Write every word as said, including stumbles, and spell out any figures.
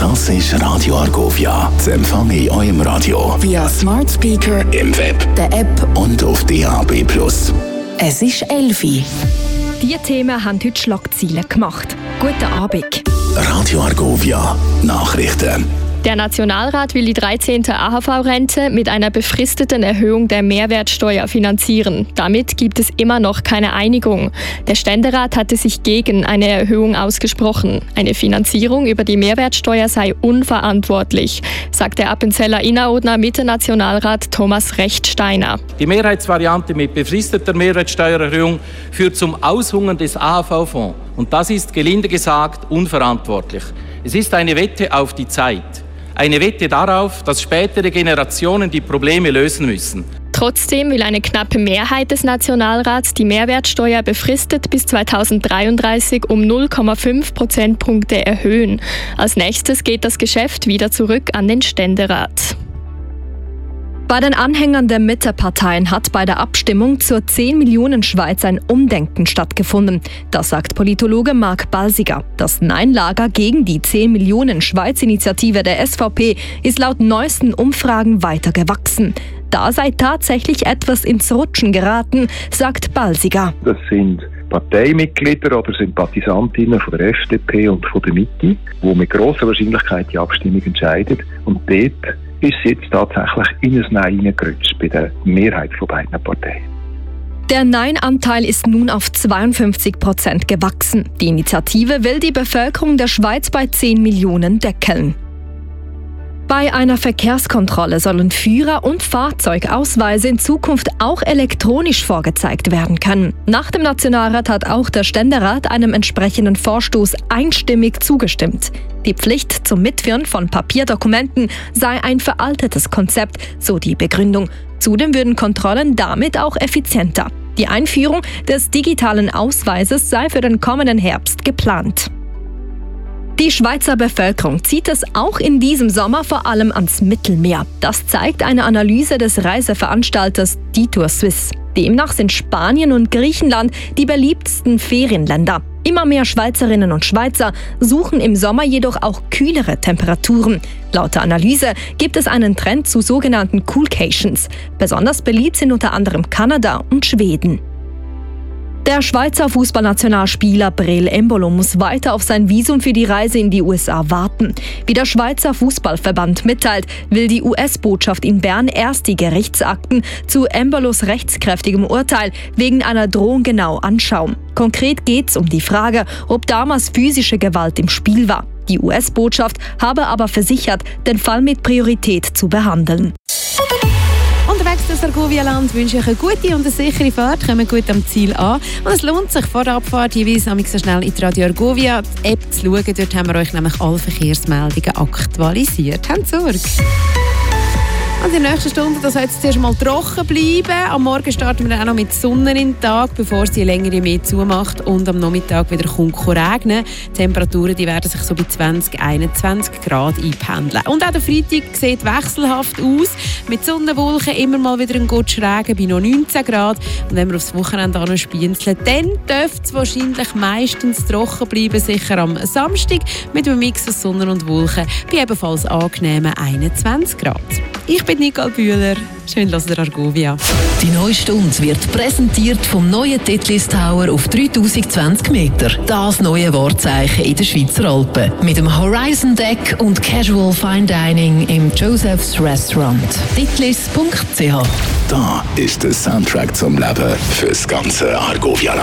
Das ist Radio Argovia. Zu empfangen in eurem Radio via Smart Speaker, im Web, der App und auf D A B plus. Es ist elf Uhr. Diese Themen haben heute Schlagzeilen gemacht. Guten Abend. Radio Argovia. Nachrichten. Der Nationalrat will die dreizehnte A H V-Rente mit einer befristeten Erhöhung der Mehrwertsteuer finanzieren. Damit gibt es immer noch keine Einigung. Der Ständerat hatte sich gegen eine Erhöhung ausgesprochen. Eine Finanzierung über die Mehrwertsteuer sei unverantwortlich, sagt der Appenzeller Innerrhodner Mitte-Nationalrat Thomas Rechtsteiner. Die Mehrheitsvariante mit befristeter Mehrwertsteuererhöhung führt zum Aushungern des A H V-Fonds. Und das ist, gelinde gesagt, unverantwortlich. Es ist eine Wette auf die Zeit. Eine Wette darauf, dass spätere Generationen die Probleme lösen müssen. Trotzdem will eine knappe Mehrheit des Nationalrats die Mehrwertsteuer befristet bis zweitausenddreiunddreißig um null Komma fünf Prozentpunkte erhöhen. Als nächstes geht das Geschäft wieder zurück an den Ständerat. Bei den Anhängern der Mitteparteien hat bei der Abstimmung zur zehn Millionen Schweiz ein Umdenken stattgefunden. Das sagt Politologe Marc Balsiger. Das Nein-Lager gegen die zehn Millionen Schweiz-Initiative der S V P ist laut neuesten Umfragen weiter gewachsen. Da sei tatsächlich etwas ins Rutschen geraten, sagt Balsiger. Das sind Parteimitglieder oder Sympathisantinnen von der F D P und von der Mitte, die mit grosser Wahrscheinlichkeit die Abstimmung entscheiden. Und dort ist es jetzt tatsächlich in ein Nein hineingerutscht bei der Mehrheit von beiden Parteien. Der Nein-Anteil ist nun auf zweiundfünfzig Prozent gewachsen. Die Initiative will die Bevölkerung der Schweiz bei zehn Millionen deckeln. Bei einer Verkehrskontrolle sollen Führer- und Fahrzeugausweise in Zukunft auch elektronisch vorgezeigt werden können. Nach dem Nationalrat hat auch der Ständerat einem entsprechenden Vorstoß einstimmig zugestimmt. Die Pflicht zum Mitführen von Papierdokumenten sei ein veraltetes Konzept, so die Begründung. Zudem würden Kontrollen damit auch effizienter. Die Einführung des digitalen Ausweises sei für den kommenden Herbst geplant. Die Schweizer Bevölkerung zieht es auch in diesem Sommer vor allem ans Mittelmeer. Das zeigt eine Analyse des Reiseveranstalters Detour Suisse. Demnach sind Spanien und Griechenland die beliebtesten Ferienländer. Immer mehr Schweizerinnen und Schweizer suchen im Sommer jedoch auch kühlere Temperaturen. Laut der Analyse gibt es einen Trend zu sogenannten Coolcations. Besonders beliebt sind unter anderem Kanada und Schweden. Der Schweizer Fußballnationalspieler Breel Embolo muss weiter auf sein Visum für die Reise in die U S A warten. Wie der Schweizer Fußballverband mitteilt, will die U S-Botschaft in Bern erst die Gerichtsakten zu Embolos rechtskräftigem Urteil wegen einer Drohung genau anschauen. Konkret geht es um die Frage, ob damals physische Gewalt im Spiel war. Die U S-Botschaft habe aber versichert, den Fall mit Priorität zu behandeln. Unterwegs durch das Argovia-Land wünsche ich eine gute und eine sichere Fahrt. Kommen gut am Ziel an. Und es lohnt sich vor der Abfahrt jeweils so schnell in die Radio Argovia die App zu schauen. Dort haben wir euch nämlich alle Verkehrsmeldungen aktualisiert. Habt Sorge! Und in der nächsten Stunde das soll jetzt zuerst mal trocken bleiben. Am Morgen starten wir dann auch noch mit Sonne in den Tag, bevor es die längere Mehr zumacht. Und am Nachmittag wieder kommt regnen. Die Temperaturen die werden sich so bei zwanzig, einundzwanzig Grad einpendeln. Und auch der Freitag sieht wechselhaft aus. Mit Sonnenwolken immer mal wieder ein Gutsch Regen bei noch neunzehn Grad. Und wenn wir aufs Wochenende auch noch spienzeln, dann dürfte es wahrscheinlich meistens trocken bleiben. Sicher am Samstag mit einem Mix aus Sonne und Wolken bei ebenfalls angenehmen einundzwanzig Grad. Ich bin Nicole Bühler. Schön, dass ihr Argovia. Die neue Stunde wird präsentiert vom neuen Titlis Tower auf dreitausendzwanzig Meter. Das neue Wahrzeichen in den Schweizer Alpen. Mit dem Horizon Deck und Casual Fine Dining im Joseph's Restaurant. titlis punkt c h. Da ist der Soundtrack zum Leben fürs ganze Argovia.